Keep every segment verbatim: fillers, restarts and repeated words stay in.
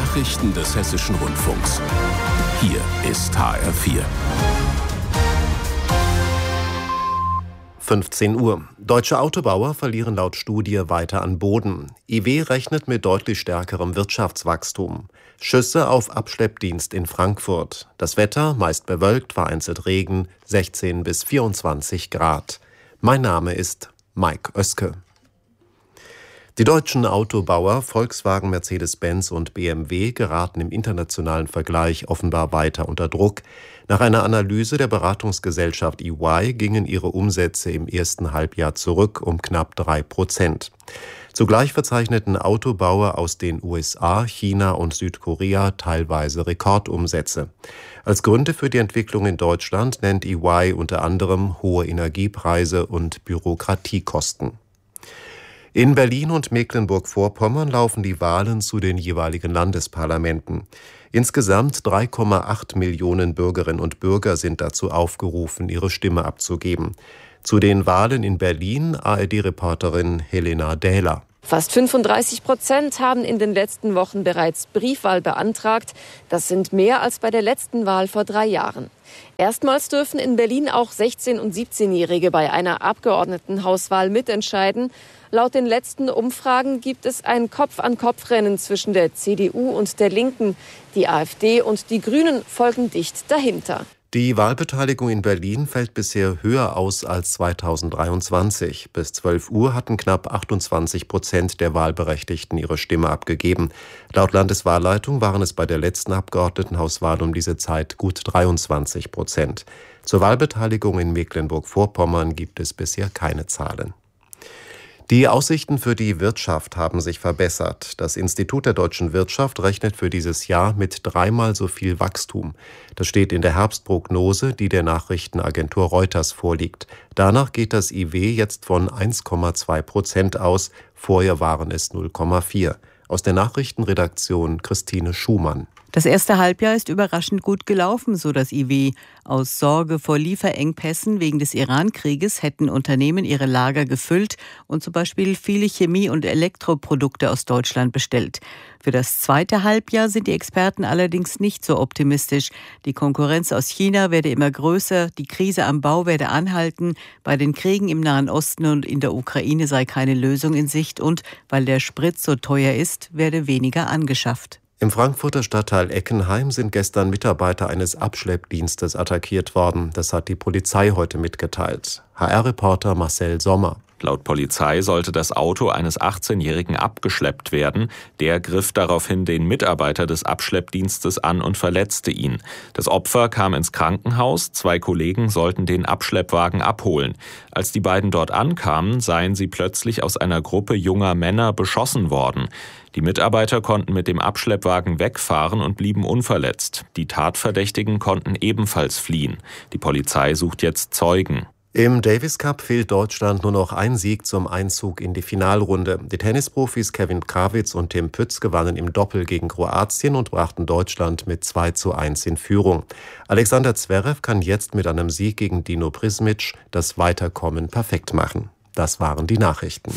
Nachrichten des Hessischen Rundfunks. Hier ist H R vier. fünfzehn Uhr. Deutsche Autobauer verlieren laut Studie weiter an Boden. I W rechnet mit deutlich stärkerem Wirtschaftswachstum. Schüsse auf Abschleppdienst in Frankfurt. Das Wetter meist bewölkt, vereinzelt Regen, sechzehn bis vierundzwanzig Grad. Mein Name ist Mike Oeske. Die deutschen Autobauer Volkswagen, Mercedes-Benz und B M W geraten im internationalen Vergleich offenbar weiter unter Druck. Nach einer Analyse der Beratungsgesellschaft E Y gingen ihre Umsätze im ersten Halbjahr zurück um knapp drei Prozent. Zugleich verzeichneten Autobauer aus den U S A, China und Südkorea teilweise Rekordumsätze. Als Gründe für die Entwicklung in Deutschland nennt E Y unter anderem hohe Energiepreise und Bürokratiekosten. In Berlin und Mecklenburg-Vorpommern laufen die Wahlen zu den jeweiligen Landesparlamenten. Insgesamt drei Komma acht Millionen Bürgerinnen und Bürger sind dazu aufgerufen, ihre Stimme abzugeben. Zu den Wahlen in Berlin A R D-Reporterin Helena Dähler. Fast fünfunddreißig Prozent haben in den letzten Wochen bereits Briefwahl beantragt. Das sind mehr als bei der letzten Wahl vor drei Jahren. Erstmals dürfen in Berlin auch sechzehn- und siebzehnjährige bei einer Abgeordnetenhauswahl mitentscheiden. Laut den letzten Umfragen gibt es ein Kopf-an-Kopf-Rennen zwischen der C D U und der Linken. Die AfD und die Grünen folgen dicht dahinter. Die Wahlbeteiligung in Berlin fällt bisher höher aus als zweitausenddreiundzwanzig. Bis zwölf Uhr hatten knapp achtundzwanzig Prozent der Wahlberechtigten ihre Stimme abgegeben. Laut Landeswahlleitung waren es bei der letzten Abgeordnetenhauswahl um diese Zeit gut dreiundzwanzig Prozent. Zur Wahlbeteiligung in Mecklenburg-Vorpommern gibt es bisher keine Zahlen. Die Aussichten für die Wirtschaft haben sich verbessert. Das Institut der deutschen Wirtschaft rechnet für dieses Jahr mit dreimal so viel Wachstum. Das steht in der Herbstprognose, die der Nachrichtenagentur Reuters vorliegt. Danach geht das I W jetzt von eins Komma zwei Prozent aus. Vorher waren es null Komma vier. Aus der Nachrichtenredaktion Christine Schumann. Das erste Halbjahr ist überraschend gut gelaufen, so das I W. Aus Sorge vor Lieferengpässen wegen des Iran-Krieges hätten Unternehmen ihre Lager gefüllt und zum Beispiel viele Chemie- und Elektroprodukte aus Deutschland bestellt. Für das zweite Halbjahr sind die Experten allerdings nicht so optimistisch. Die Konkurrenz aus China werde immer größer, die Krise am Bau werde anhalten, bei den Kriegen im Nahen Osten und in der Ukraine sei keine Lösung in Sicht und weil der Sprit so teuer ist, werde weniger angeschafft. Im Frankfurter Stadtteil Eckenheim sind gestern Mitarbeiter eines Abschleppdienstes attackiert worden. Das hat die Polizei heute mitgeteilt. H R-Reporter Marcel Sommer. Laut Polizei sollte das Auto eines achtzehnjährigen abgeschleppt werden. Der griff daraufhin den Mitarbeiter des Abschleppdienstes an und verletzte ihn. Das Opfer kam ins Krankenhaus. Zwei Kollegen sollten den Abschleppwagen abholen. Als die beiden dort ankamen, seien sie plötzlich aus einer Gruppe junger Männer beschossen worden. Die Mitarbeiter konnten mit dem Abschleppwagen wegfahren und blieben unverletzt. Die Tatverdächtigen konnten ebenfalls fliehen. Die Polizei sucht jetzt Zeugen. Im Davis Cup fehlt Deutschland nur noch ein Sieg zum Einzug in die Finalrunde. Die Tennisprofis Kevin Krawitz und Tim Pütz gewannen im Doppel gegen Kroatien und brachten Deutschland mit zwei zu eins in Führung. Alexander Zverev kann jetzt mit einem Sieg gegen Dino Prismic das Weiterkommen perfekt machen. Das waren die Nachrichten.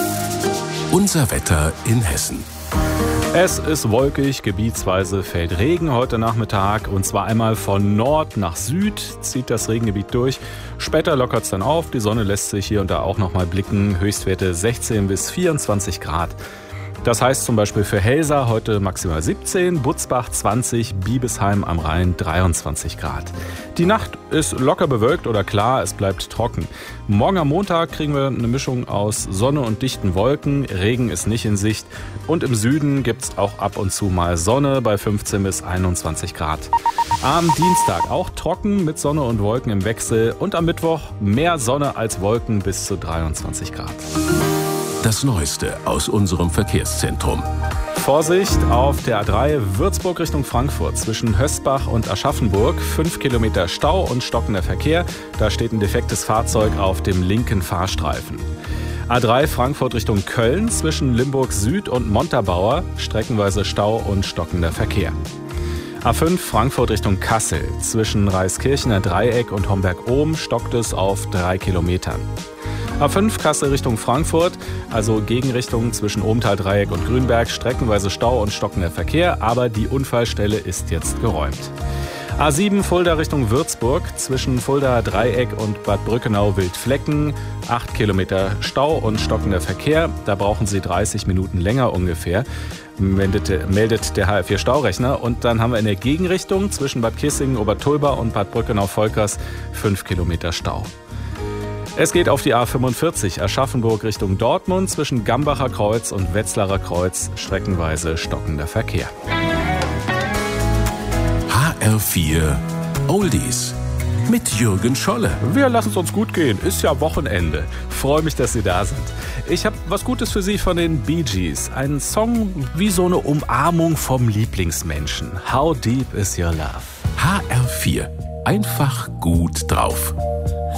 Unser Wetter in Hessen. Es ist wolkig, gebietsweise fällt Regen heute Nachmittag und zwar einmal von Nord nach Süd zieht das Regengebiet durch. Später lockert es dann auf, die Sonne lässt sich hier und da auch noch mal blicken, Höchstwerte sechzehn bis vierundzwanzig Grad. Das heißt zum Beispiel für Helsa heute maximal siebzehn, Butzbach zwanzig, Biebesheim am Rhein dreiundzwanzig Grad. Die Nacht ist locker bewölkt oder klar, es bleibt trocken. Morgen am Montag kriegen wir eine Mischung aus Sonne und dichten Wolken, Regen ist nicht in Sicht und im Süden gibt es auch ab und zu mal Sonne bei fünfzehn bis einundzwanzig Grad. Am Dienstag auch trocken mit Sonne und Wolken im Wechsel und am Mittwoch mehr Sonne als Wolken bis zu dreiundzwanzig Grad. Das Neueste aus unserem Verkehrszentrum. Vorsicht auf der A drei Würzburg Richtung Frankfurt zwischen Hösbach und Aschaffenburg. Fünf Kilometer Stau und stockender Verkehr. Da steht ein defektes Fahrzeug auf dem linken Fahrstreifen. A drei Frankfurt Richtung Köln zwischen Limburg Süd und Montabaur. Streckenweise Stau und stockender Verkehr. A fünf Frankfurt Richtung Kassel. Zwischen Reiskirchener Dreieck und Homberg-Ohm stockt es auf drei Kilometern. A fünf Kassel Richtung Frankfurt, also Gegenrichtung zwischen Obenthal-Dreieck und Grünberg, streckenweise Stau und stockender Verkehr, aber die Unfallstelle ist jetzt geräumt. A sieben Fulda Richtung Würzburg, zwischen Fulda Dreieck und Bad Brückenau Wildflecken, acht Kilometer Stau und stockender Verkehr. Da brauchen Sie dreißig Minuten länger ungefähr, meldet, meldet der H R vier Staurechner. Und dann haben wir in der Gegenrichtung zwischen Bad Kissingen, Obertulba und Bad Brückenau-Volkers fünf Kilometer Stau. Es geht auf die A fünfundvierzig Aschaffenburg Richtung Dortmund, zwischen Gambacher Kreuz und Wetzlarer Kreuz, streckenweise stockender Verkehr. H R vier Oldies mit Jürgen Scholle. Wir lassen es uns gut gehen. Ist ja Wochenende. Freue mich, dass Sie da sind. Ich habe was Gutes für Sie von den Bee Gees. Ein Song wie so eine Umarmung vom Lieblingsmenschen. How deep is your love? H R vier. Einfach gut drauf.